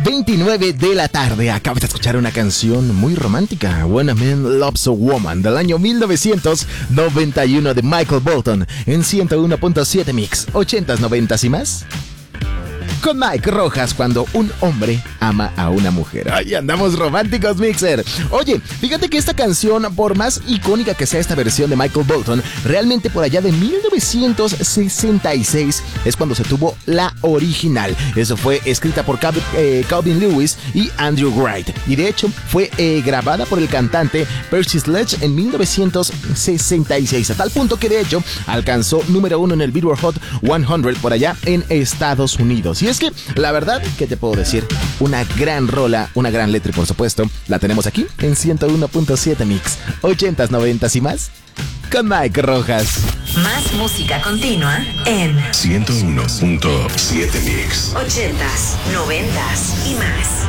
29 de la tarde. Acabas de escuchar una canción muy romántica, When a Man Loves a Woman, del año 1991 de Michael Bolton, en 101.7 Mix, 80s, 90s y más. Con Mike Rojas, cuando un hombre ama a una mujer. ¡Ay, andamos románticos, Mixer! Oye, fíjate que esta canción, por más icónica que sea esta versión de Michael Bolton, realmente por allá de 1966 es cuando se tuvo la original. Eso fue escrita por Calvin Lewis y Andrew Wright. Y de hecho, fue grabada por el cantante Percy Sledge en 1966. A tal punto que de hecho, alcanzó número 1 en el Billboard Hot 100 por allá en Estados Unidos. Y es que, la verdad, ¿qué te puedo decir? Una gran rola, una gran letra y por supuesto, la tenemos aquí en 101.7 Mix, 80s, 90s y más, con Mike Rojas. Más música continua en 101.7 Mix, 80s, 90s y más.